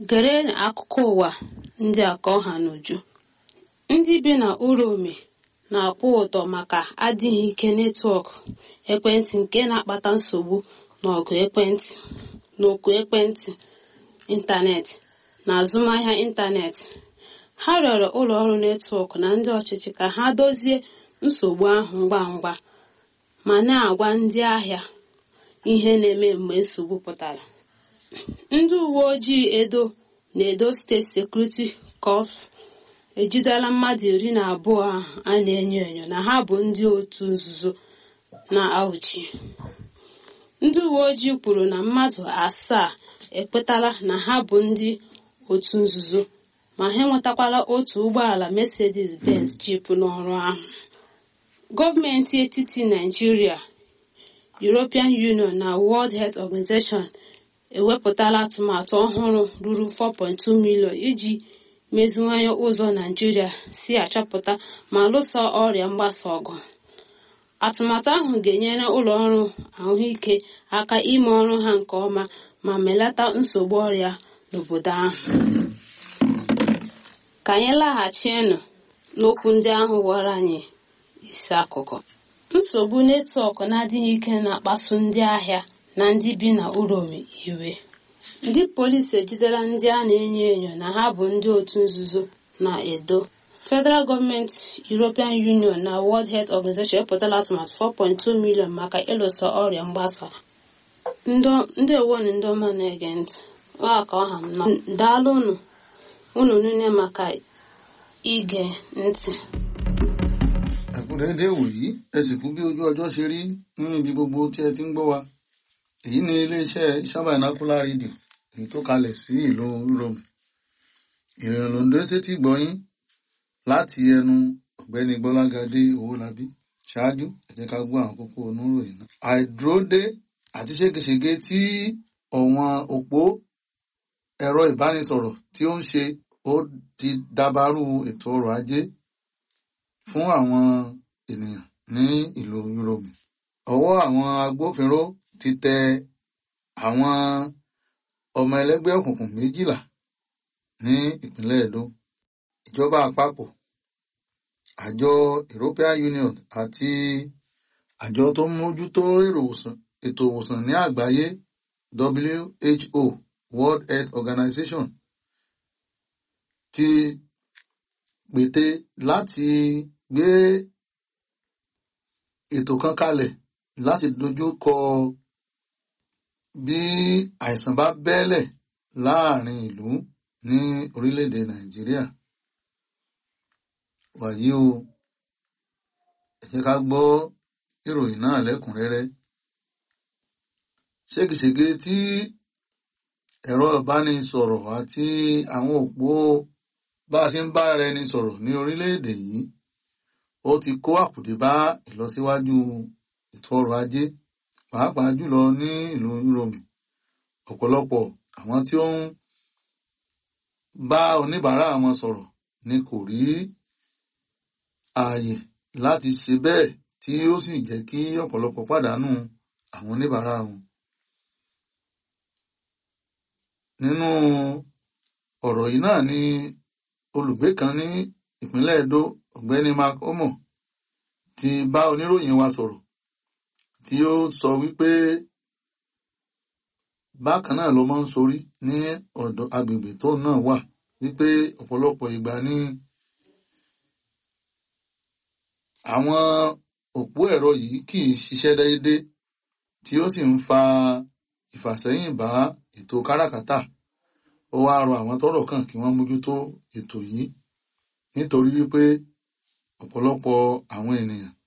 Gere akụkọ ụwa ndị a ka ọha n'uju. Ndị bi na Uromi na-akwụ ụtọ maka adịghị ike netwọk ekwentị nke na-akpata nsogbu n'oku ekwentị ịntanetị na azụmahịa ịntanetị. Ha rịọrọ ụlọ ọrụ netwọk na ndị ọchịchị ka ha dozie nsogbu ahụ ngwa ngwa ma na-agwa ndị ahịa ihe na-eme mgbe nsogbu pụtara. Ndị uwe ojii Edo State Security Corps ejidela mmadụ 12 ahụ a na-enyo enyo na ha bụ ndị otu nzuzo na-ahụchi. Ndị uwe ojii kwuru na mmadụ 7 ekwetala na ha bụ ndị otu nzuzo ma ha enwetakwala otu ụgbọala Mercedes-Benz Jeep n'ọrụ ahụ. Gọọmenti etiti Nigeria, European Union na World Health Organization ewepụtala atụmatụ ọhụrụ ruru 4.2 million iji meziwanye ụzọ Nigeria si achọpụta ma lụso ọrịa mgbasa ọgụ. Atụmatụ ahụ ga-enyere ụlọ ọrụ ahụike aka ime ọrụ ha nke ọma ma melata nsogbu ọrịa n'obodo ahụ. Ka anyị laghachienụ n'okwu ndị ahụ ghọrọ anyị isi akụkọ. Nsogbu netwọk na-adịghị ike na-akpasu ndị ahịa na ndị bi na Uromi iwe. Ndị polisi ejidela ndị a na-enyo enyo na ha bụ ndị otu nzuzo na Edo. Federal Government, European Union na World Health Organization epụtala atụmatụ 4.2 million maka ịlụso ọrịa mgbasa. Ndị ewonu ndị ọma na-ege ntị. Ka ọha m na daalụ unu niile maka ige ntị. Ẹ̀kúnrẹ́rẹ́ wòyí ẹ sì kú bí ojú ọjọ́ ṣe rí níbi gbogbo tí ẹ ti ń gbọ́ wa. Èyí ni iléeṣẹ́ Binocular Radio èyí tó kalẹ̀ sí ìlú Uromi. Ìrìn Ondo sétí gbọ́yìn láti ẹnu ọ̀gbẹ́ni Gbọ́lágadé Owólabí. Ṣáájú ẹ jẹ́ ká gbọ́ àwọn kókó oníròyìn náà. Àìdúródé àti ségesège tí ọ̀wọ́n òpó ẹ̀rọ ìbánisọ̀rọ̀ tí ó ń ṣe ó ti dàbàrú ètò ọrọ̀ ajé fún àwọn ènìyàn ní ìlú Uromi. Ọwọ́ àwọn agbófinró ti tẹ àwọn ọmọ ẹlẹ́gbẹ́ òkùnkùn 12 ní ìpínlẹ̀ Edo. Ìjọba àpapọ̀, àjọ European Union àti àjọ tó ń mójútó ètò ìwòsàn ní àgbáyé WHO, World Health Organization, ti gbète láti gbé ètò kan kalẹ̀ láti dojú kọ bí àìsàn bá bẹ́lẹ̀ láàrin ìlú ní orílẹ̀-èdè Nàìjíríà. Wàyí o, ẹ jẹ́ ká gbọ́ ìròyìn náà lẹ́kùnrẹ́rẹ́. Ségesège tí ẹ̀rọ ìbánisọ̀rọ̀ àti àwọn òpó bá a ṣe ń bá ara ẹni sọ̀rọ̀ ní orílẹ̀-èdè yìí ó ti kó àkùdé bá ìlọsíwájú ètò ọrọ̀ ajé, pàápàá jùlọ ní ìlú Uromi. Ọ̀pọ̀lọpọ̀ àwọn tí ó ń bá oníbàárà wọn sọ̀rọ̀ ni kò rí ààyè láti ṣe bẹ́ẹ̀ tí ó sì jẹ́ kí ọ̀pọ̀lọpọ̀ pàdánù àwọn oníbàárà wọn. Nínú ọ̀rọ̀ yìí náà ni olùgbé kan ní ìpínlẹ̀ Edo, ọ̀gbẹ́ni Mark Omo, ti bá oníròyìn wa sọ̀rọ̀ tí ó sọ wípé bákan náà ló máa ń sorí ní ọ̀dọ̀ agbègbè tó náà wà, wípé ọ̀pọ̀lọpọ̀ ìgbà ní àwọn òpó ẹ̀rọ yìí kì í ṣiṣẹ́ déédéé tí ó sì ń fa ìfàsẹ́yìn bá ètò káràkátà. Ó wá rọ àwọn tọ́rọ̀ kàn kí wọ́n mójútó ètò yìí nítorí wípé ọ̀pọ̀lọpọ̀ àwọn ènìyàn